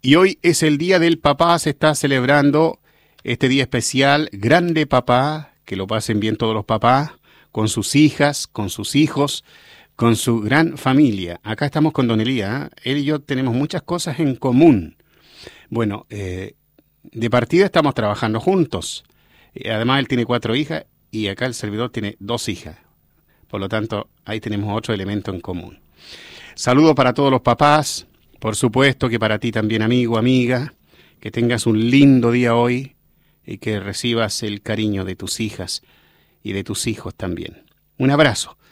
Y hoy es el Día del Papá, se está celebrando este día especial, Grande Papá, que lo pasen bien todos los papás, con sus hijas, con sus hijos, con su gran familia. Acá estamos con Don Elías, ¿eh? Él y yo tenemos muchas cosas en común. Bueno, de partida estamos trabajando juntos. Además, él tiene 4 hijas y acá el servidor tiene 2 hijas. Por lo tanto, ahí tenemos otro elemento en común. Saludos para todos los papás, por supuesto que para ti también, amigo, amiga, que tengas un lindo día hoy y que recibas el cariño de tus hijas y de tus hijos también. Un abrazo.